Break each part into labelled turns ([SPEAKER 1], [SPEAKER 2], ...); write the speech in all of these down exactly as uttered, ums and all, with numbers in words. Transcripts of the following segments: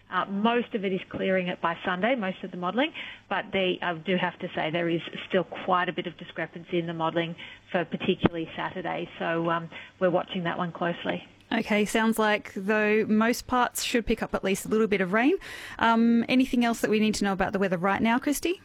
[SPEAKER 1] Uh, most of it is clearing it by Sunday, most of the modelling, but they, I do have to say there is still quite a bit of discrepancy in the modelling for particularly Saturday, so um, we're watching that one closely.
[SPEAKER 2] Okay, sounds like, though, most parts should pick up at least a little bit of rain. Um, anything else that we need to know about the weather right now, Christy?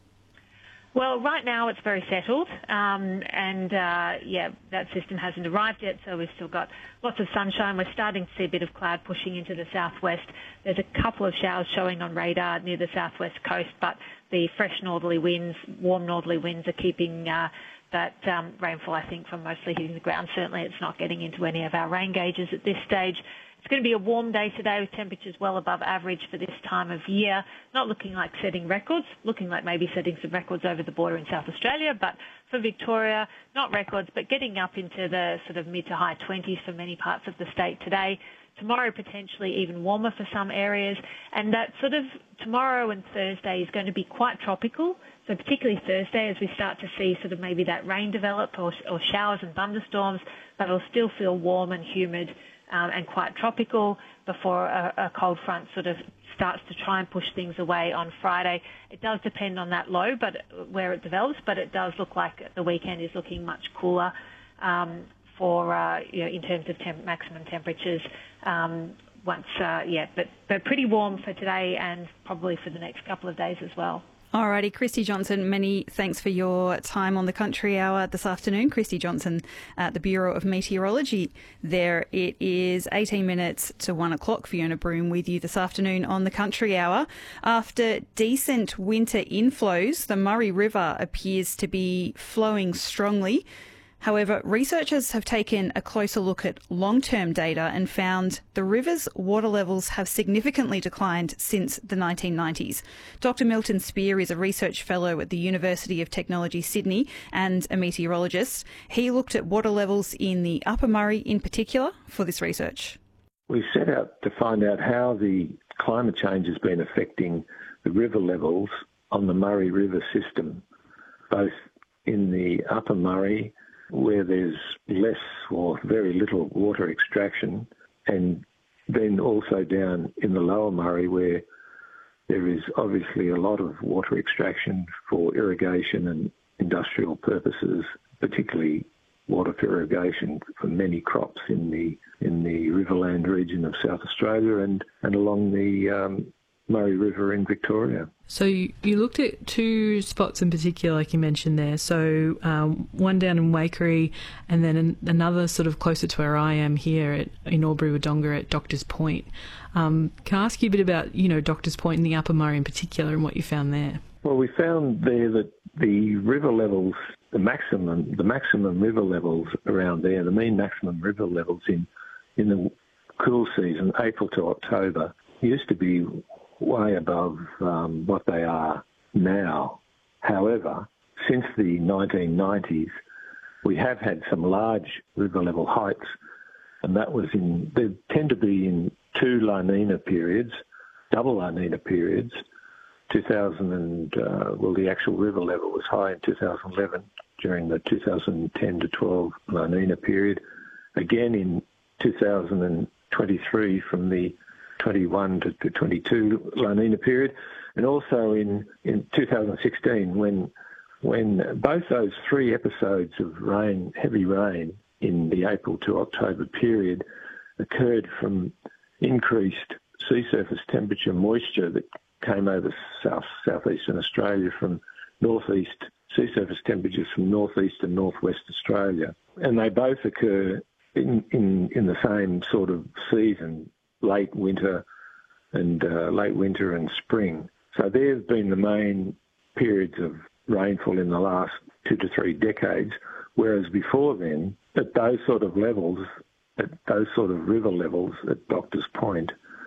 [SPEAKER 1] Well, right now it's very settled, um, and uh, yeah, that system hasn't arrived yet, so we've still got lots of sunshine. We're starting to see a bit of cloud pushing into the southwest. There's a couple of showers showing on radar near the southwest coast, but the fresh northerly winds, warm northerly winds, are keeping uh, that um, rainfall, I think, from mostly hitting the ground. Certainly it's not getting into any of our rain gauges at this stage. It's going to be a warm day today with temperatures well above average for this time of year. Not looking like setting records, looking like maybe setting some records over the border in South Australia, but for Victoria, not records, but getting up into the sort of mid to high twenties for many parts of the state today. Tomorrow potentially even warmer for some areas, and that sort of tomorrow and Thursday is going to be quite tropical. So particularly Thursday, as we start to see sort of maybe that rain develop or, or showers and thunderstorms, but it'll still feel warm and humid um, and quite tropical before a, a cold front sort of starts to try and push things away on Friday. It does depend on that low, but where it develops, but it does look like the weekend is looking much cooler um, for uh, you know, in terms of temp- maximum temperatures. Um, once, uh, yeah, but but pretty warm for today and probably for the next couple of days as well.
[SPEAKER 2] Alrighty, Christy Johnson, many thanks for your time on the Country Hour this afternoon. Christy Johnson at the Bureau of Meteorology. There it is, eighteen minutes to one o'clock. Fiona Broome with you this afternoon on the Country Hour. After decent winter inflows, the Murray River appears to be flowing strongly. However, researchers have taken a closer look at long-term data and found the river's water levels have significantly declined since the nineteen nineties. Doctor Milton Spear is a research fellow at the University of Technology, Sydney, and a meteorologist. He looked at water levels in the Upper Murray in particular for this research.
[SPEAKER 3] We set out to find out how the climate change has been affecting the river levels on the Murray River system, both in the Upper Murray, where there's less or very little water extraction, and then also down in the Lower Murray, where there is obviously a lot of water extraction for irrigation and industrial purposes, particularly water for irrigation for many crops in the in the Riverland region of South Australia and, and along the um, Murray River in Victoria.
[SPEAKER 4] So you, you looked at two spots in particular, like you mentioned there. So um, one down in Waikerie, and then an, another sort of closer to where I am here at, in Albury-Wodonga at Doctors Point. Um, can I ask you a bit about, you know, Doctors Point and the Upper Murray in particular and what you found there?
[SPEAKER 3] Well, we found there that the river levels, the maximum, the maximum river levels around there, the mean maximum river levels in in the cool season, April to October, used to be way above um, what they are now. However, since the nineteen nineties, we have had some large river level heights, and that was in, they tend to be in two La Nina periods, double La Nina periods. two thousand and, uh, well, the actual river level was high in two thousand eleven during the two thousand ten to twelve La Nina period. Again in two thousand twenty-three from the twenty-one to twenty-two La Nina period, and also in, in two thousand sixteen when when both those three episodes of rain, heavy rain in the April to October period occurred from increased sea surface temperature moisture that came over south southeastern Australia from northeast sea surface temperatures from northeast and northwest Australia, and they both occur in in, in the same sort of season, late winter and uh, late winter and spring. So there's been the main periods of rainfall in the last two to three decades, whereas before then, at those sort of levels, at those sort of river levels at Doctors Point,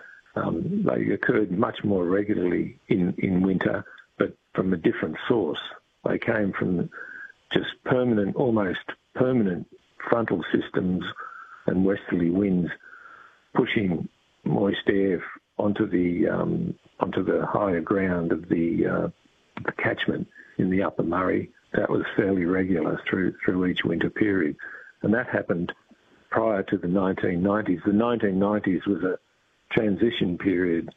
[SPEAKER 3] um, they occurred much more regularly in, in winter, but from a different source. They came from just permanent, almost permanent frontal systems and westerly winds pushing moist air onto the um, onto the higher ground of the, uh, the catchment in the Upper Murray. That was fairly regular through through each winter period, and that happened prior to the nineteen nineties. The nineteen nineties was a transition period